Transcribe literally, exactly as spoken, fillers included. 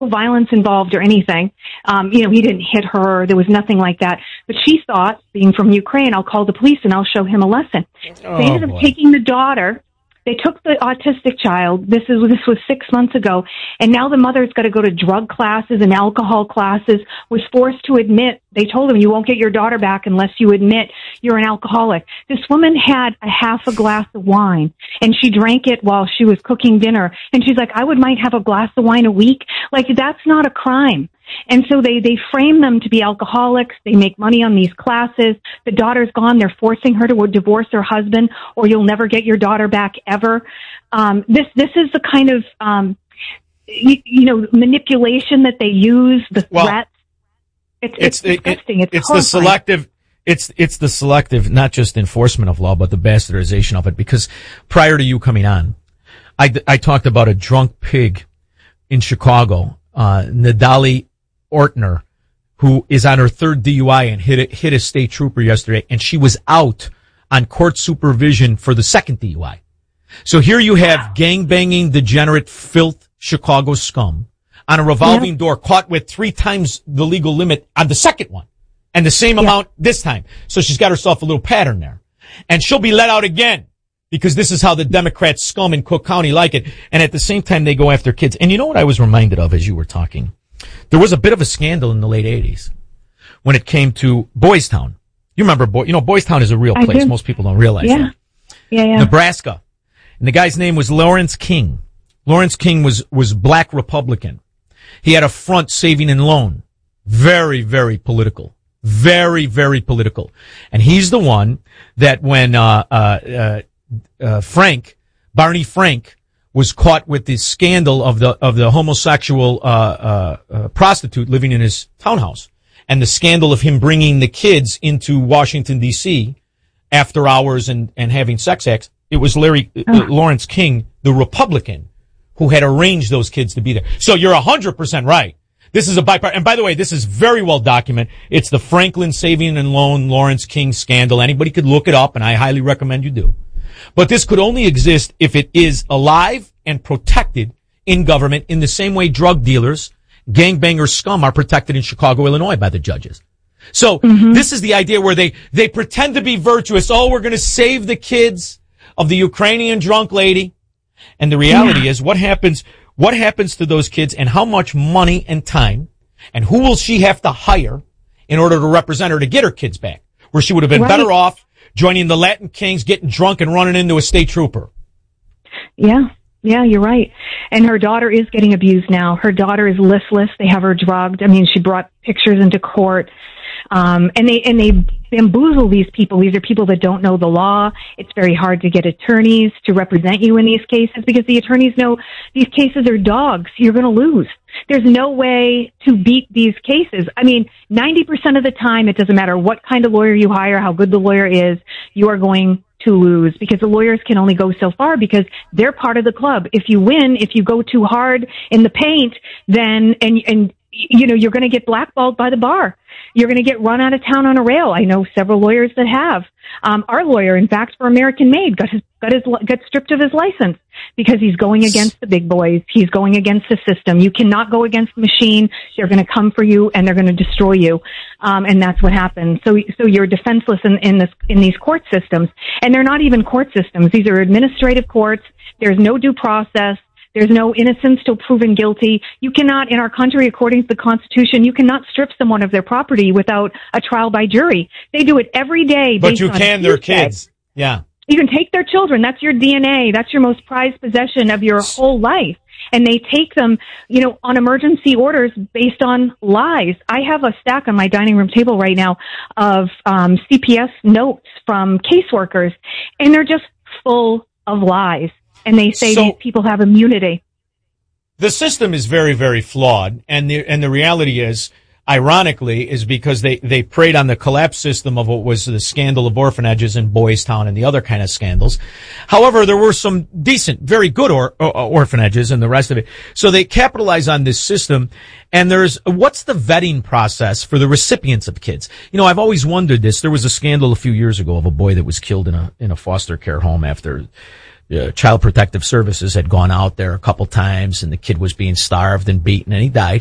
violence involved or anything. Um, you know, he didn't hit her. There was nothing like that. But she thought, being from Ukraine, I'll call the police and I'll show him a lesson. Oh, they ended up boy. taking the daughter. They took the autistic child. This is this was six months ago, and now the mother's got to go to drug classes and alcohol classes. Was forced to admit. They told him, "You won't get your daughter back unless you admit you're an alcoholic." This woman had a half a glass of wine, and she drank it while she was cooking dinner. And she's like, "I would might have a glass of wine a week." Like, that's not a crime. And so they, they frame them to be alcoholics. They make money on these classes. The daughter's gone. They're forcing her to divorce her husband, or you'll never get your daughter back ever. Um, this, this is the kind of, um, you, you know, manipulation that they use, the Well, threats. It's, it's, it's disgusting. It, it, it's it's the selective, it's, it's the selective, not just enforcement of law, but the bastardization of it. Because prior to you coming on, I, I talked about a drunk pig in Chicago, uh, Nadali Ortner, who is on her third D U I and hit a, hit a state trooper yesterday, and she was out on court supervision for the second D U I. So here you have gangbanging, degenerate, filth, Chicago scum on a revolving yeah. door, caught with three times the legal limit on the second one, and the same yeah. amount this time. So she's got herself a little pattern there, and she'll be let out again because this is how the Democrat scum in Cook County like it. And at the same time, they go after kids. And you know what I was reminded of as you were talking? There was a bit of a scandal in the late eighties when it came to Boys Town. You remember, Boy, you know, Boys Town is a real place. Most people don't realize yeah. that. Yeah, yeah. Nebraska. And the guy's name was Lawrence King. Lawrence King was, was black Republican. He had a front saving and loan. Very, very political. Very, very political. And he's the one that when, uh, uh, uh, uh Frank, Barney Frank, was caught with the scandal of the of the homosexual uh, uh, uh prostitute living in his townhouse, and the scandal of him bringing the kids into Washington D C after hours and and having sex acts. It was Larry uh, Lawrence King, the Republican, who had arranged those kids to be there. So you're a hundred percent right. This is a bipartisan. And by the way, this is very well documented. It's the Franklin Saving and Loan Lawrence King scandal. Anybody could look it up, and I highly recommend you do. But this could only exist if it is alive and protected in government in the same way drug dealers, gangbangers, scum are protected in Chicago, Illinois by the judges. So mm-hmm. this is the idea where they, they pretend to be virtuous. Oh, we're going to save the kids of the Ukrainian drunk lady. And the reality yeah. is what happens, what happens to those kids and how much money and time and who will she have to hire in order to represent her to get her kids back, where she would have been right. better off joining the Latin Kings, getting drunk and running into a state trooper. Yeah, yeah, you're right. And her daughter is getting abused now. Her daughter is listless. They have her drugged. I mean, she brought pictures into court. Um, and they, and they bamboozle these people. These are people that don't know the law. It's very hard to get attorneys to represent you in these cases because the attorneys know these cases are dogs. You're going to lose. There's no way to beat these cases. I mean, ninety percent of the time, it doesn't matter what kind of lawyer you hire, how good the lawyer is, you are going to lose because the lawyers can only go so far because they're part of the club. If you win, if you go too hard in the paint, then, and, and, you know, you're going to get blackballed by the bar. You're going to get run out of town on a rail. I know several lawyers that have. Um, our lawyer, in fact, for American Made, got his, got his, got stripped of his license because he's going against the big boys. He's going against the system. You cannot go against the machine. They're going to come for you and they're going to destroy you. Um, and that's what happened. So, so you're defenseless in, in this, in these court systems. And they're not even court systems. These are administrative courts. There's no due process. There's no innocence till proven guilty. You cannot, in our country, according to the Constitution, you cannot strip someone of their property without a trial by jury. They do it every day. But you can, their kids. Yeah. You can take their children. That's your D N A. That's your most prized possession of your whole life. And they take them, you know, on emergency orders based on lies. I have a stack on my dining room table right now of um, C P S notes from caseworkers, and they're just full of lies. And they say so, these people have immunity. The system is very, very flawed. And the, and the reality is, ironically, is because they, they preyed on the collapse system of what was the scandal of orphanages in Boys Town and the other kind of scandals. However, there were some decent, very good or, or, orphanages and the rest of it. So they capitalize on this system. And there's, what's the vetting process for the recipients of kids? You know, I've always wondered this. There was a scandal a few years ago of a boy that was killed in a, in a foster care home after uh, Child Protective Services had gone out there a couple times, and the kid was being starved and beaten, and he died.